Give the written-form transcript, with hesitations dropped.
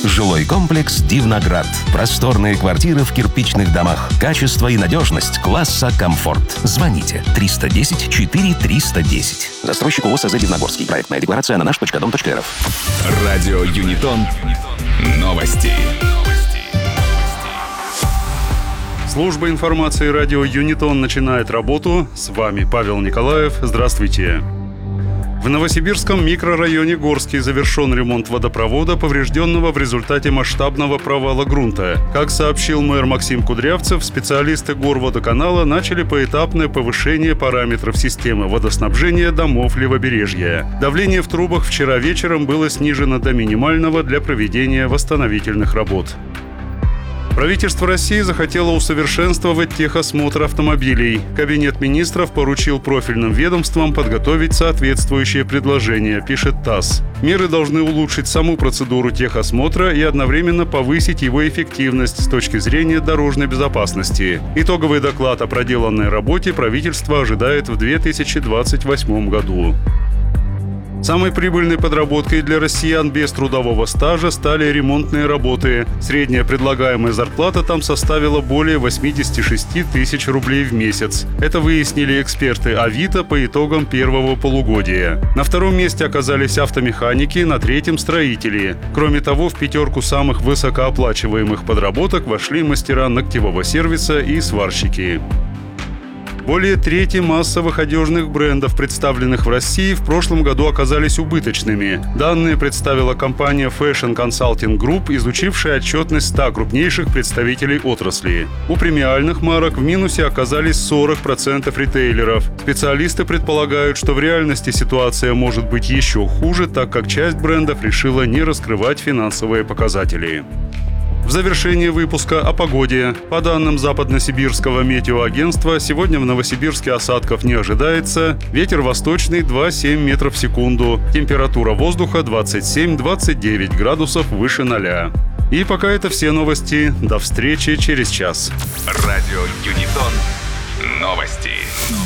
Жилой комплекс «Дивноград». Просторные квартиры в кирпичных домах. Качество и надежность класса «Комфорт». Звоните 310 4 310. Застройщик ООО «СЗ Дивногорский». Проектная декларация на наш.дом.рф. Радио Юнитон. Новости. Служба информации радио Юнитон начинает работу. С вами Павел Николаев. Здравствуйте. В Новосибирском микрорайоне Горский завершен ремонт водопровода, поврежденного в результате масштабного провала грунта. Как сообщил мэр Максим Кудрявцев, специалисты Горводоканала начали поэтапное повышение параметров системы водоснабжения домов левобережья. Давление в трубах вчера вечером было снижено до минимального для проведения восстановительных работ. Правительство России захотело усовершенствовать техосмотр автомобилей. Кабинет министров поручил профильным ведомствам подготовить соответствующее предложение, пишет ТАСС. Меры должны улучшить саму процедуру техосмотра и одновременно повысить его эффективность с точки зрения дорожной безопасности. Итоговый доклад о проделанной работе правительство ожидает в 2028 году. Самой прибыльной подработкой для россиян без трудового стажа стали ремонтные работы. Средняя предлагаемая зарплата там составила более 86 тысяч рублей в месяц. Это выяснили эксперты Авито по итогам первого полугодия. На втором месте оказались автомеханики, на третьем – строители. Кроме того, в пятерку самых высокооплачиваемых подработок вошли мастера ногтевого сервиса и сварщики. Более трети массовых одежных брендов, представленных в России, в прошлом году оказались убыточными. Данные представила компания Fashion Consulting Group, изучившая отчетность 100 крупнейших представителей отрасли. У премиальных марок в минусе оказались 40% ритейлеров. Специалисты предполагают, что в реальности ситуация может быть еще хуже, так как часть брендов решила не раскрывать финансовые показатели. В завершении выпуска о погоде. По данным Западно-Сибирского метеоагентства, сегодня в Новосибирске осадков не ожидается. Ветер восточный 2,7 метров в секунду. Температура воздуха 27-29 градусов выше 0. И пока это все новости. До встречи через час. Радио Юнитон. Новости.